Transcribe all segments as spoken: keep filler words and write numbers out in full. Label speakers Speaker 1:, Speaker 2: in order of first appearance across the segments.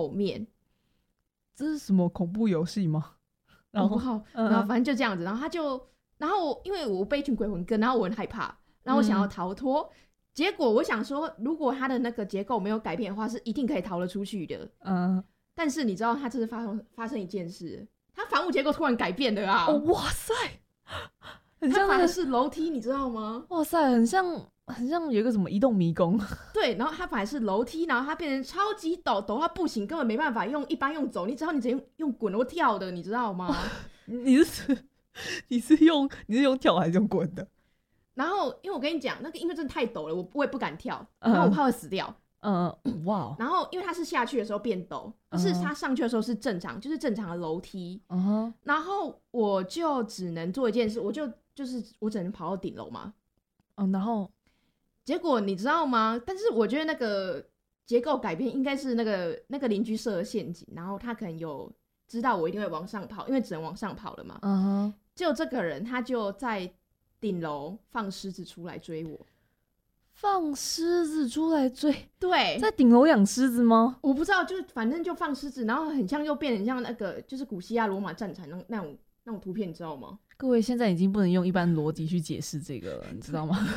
Speaker 1: 后面。
Speaker 2: 这是什么恐怖游戏吗？然后、
Speaker 1: 哦嗯、然后反正就这样子，然后他就然后我因为我被一群鬼魂跟，然后我很害怕，然后我想要逃脱、嗯、结果我想说如果他的那个结构没有改变的话是一定可以逃得出去的。嗯，但是你知道他这是发生发生一件事，他房屋结构突然改变了啊！
Speaker 2: 哦、哇塞，很像、那個、
Speaker 1: 它反而是楼梯，你知道吗？
Speaker 2: 哇塞，很像很像有一个什么移动迷宫。
Speaker 1: 对，然后它反而是楼梯，然后它变成超级陡，陡到不行，根本没办法用一般用走，你知道你只能用用滚或跳的，你知道吗？
Speaker 2: 你是你是用你是用跳还是用滚的？
Speaker 1: 然后因为我跟你讲，那个因为真的太陡了，我我也不敢跳，因为我怕会死掉。
Speaker 2: 嗯，哇。
Speaker 1: 然后因为它是下去的时候变陡，可是它上去的时候是正常，就是正常的楼梯。嗯，然后我就只能做一件事，我就就是我只能跑到顶楼嘛。
Speaker 2: 嗯，然后
Speaker 1: 结果你知道吗？但是我觉得那个结构改变应该是那个那个邻居设的陷阱，然后他可能有知道我一定会往上跑，因为只能往上跑了嘛。嗯哼。就这个人他就在顶楼放狮子出来追我。
Speaker 2: 放狮子出来追？
Speaker 1: 对，
Speaker 2: 在顶楼养狮子吗？
Speaker 1: 我不知道，就反正就放狮子，然后很像又变得很像那个就是古希腊罗马战场那那种那种图片，你知道吗？
Speaker 2: 各位现在已经不能用一般逻辑去解释这个了，你知道吗？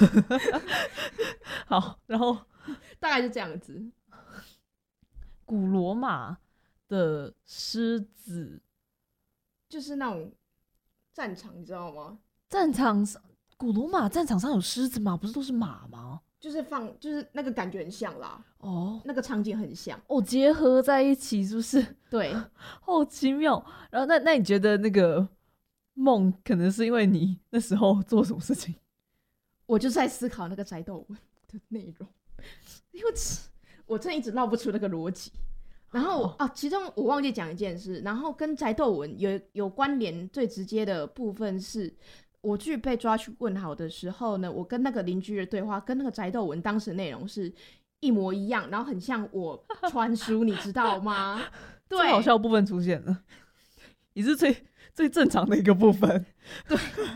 Speaker 2: 好，然后
Speaker 1: 大概是这样子。
Speaker 2: 古罗马的狮子
Speaker 1: 就是那种战场，你知道吗？
Speaker 2: 战场上，古罗马战场上有狮子吗？不是都是马吗？
Speaker 1: 就是放，就是那个感觉很像啦。哦，那个场景很像。
Speaker 2: 哦，结合在一起是不是？
Speaker 1: 对，
Speaker 2: 好奇妙。然后那那你觉得那个梦可能是因为你那时候做什么事情？
Speaker 1: 我就在思考那个宅斗文的内容，因为我真的一直绕不出那个逻辑。然后、哦、啊，其中我忘记讲一件事，然后跟宅斗文有有关联最直接的部分是，我去被抓去问好的时候呢，我跟那个邻居的对话跟那个宅斗文当时内容是一模一样，然后很像我传书，你知道吗？对，
Speaker 2: 最好笑的部分出现了，也是最最正常的一个部分。
Speaker 1: 对，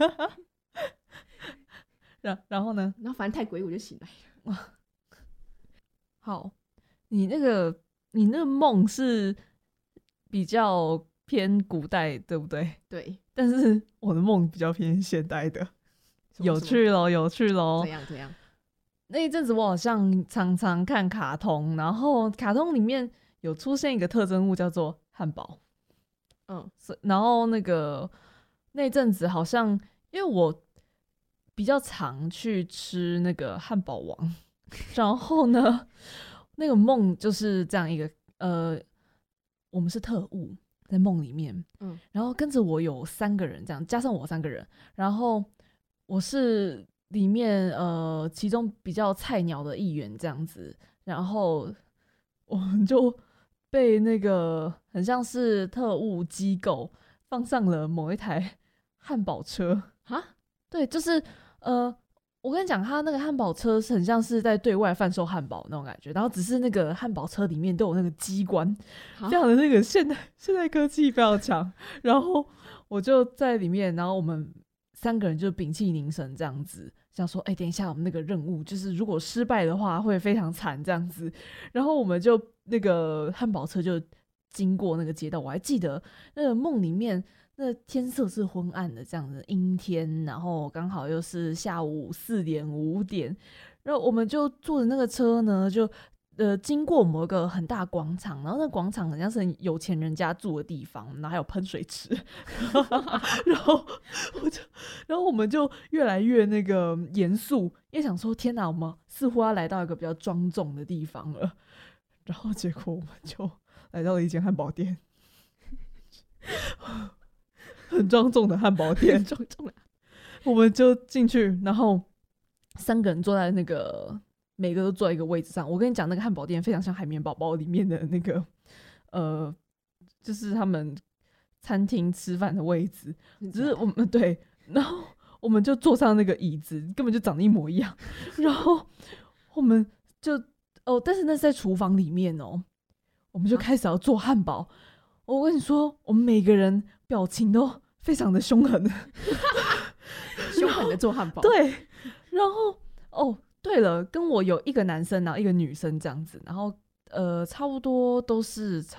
Speaker 2: 然然后呢？
Speaker 1: 然后反正太诡异，我就醒来了。
Speaker 2: 好，你那个。你那个梦是比较偏古代，对不对？
Speaker 1: 对。
Speaker 2: 但是我的梦比较偏现代的。有趣咯，有趣咯。
Speaker 1: 怎样怎样？
Speaker 2: 那一阵子我好像常常看卡通，然后卡通里面有出现一个特征物叫做汉堡。嗯，然后那个那阵子好像因为我比较常去吃那个汉堡王，然后呢那个梦就是这样一个，呃，我们是特务在梦里面，嗯，然后跟着我有三个人，这样加上我三个人，然后我是里面呃其中比较菜鸟的一员这样子，然后我们就被那个很像是特务机构放上了某一台汉堡车啊，对，就是呃。我跟你讲，他那个汉堡车是很像是在对外贩售汉堡那种感觉，然后只是那个汉堡车里面都有那个机关，非常的那个现代现代科技非常强。然后我就在里面，然后我们三个人就屏气凝神这样子，想说，哎、欸，等一下我们那个任务就是如果失败的话会非常惨这样子。然后我们就那个汉堡车就经过那个街道，我还记得那个梦里面。那天色是昏暗的，这样子阴天，然后刚好又是下午四点五点，然后我们就坐着那个车呢，就呃经过某一个很大广场，然后那广场好像是有钱人家住的地方，然后还有喷水池，然后我就，然后我们就越来越那个严肃，因为想说天哪，我们似乎要来到一个比较庄重的地方了，然后结果我们就来到了一间汉堡店。很庄重的汉堡店，庄重的，我们就进去，然后三个人坐在那个，每个都坐在一个位置上。我跟你讲，那个汉堡店非常像海绵宝宝里面的那个，呃，就是他们餐厅吃饭的位置，只是我们对，然后我们就坐上那个椅子，根本就长得一模一样。然后我们就哦，但是那是在厨房里面哦，我们就开始要做汉堡。我跟你说，我们每个人表情都非常的凶狠，
Speaker 1: 凶狠的做汉堡。
Speaker 2: 对，然后哦，对了，跟我有一个男生，然后一个女生这样子，然后呃，差不多都是